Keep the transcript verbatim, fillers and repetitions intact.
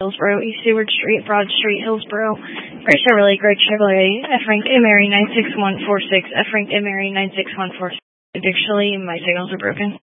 Hillsboro, East Seward Street, Broad Street, Hillsboro. Great Chevrolet, Greg Chevrolet, F ranked M Mary nine six one four six, F ranked M Mary nine six one four six. Additionally, my signals are broken.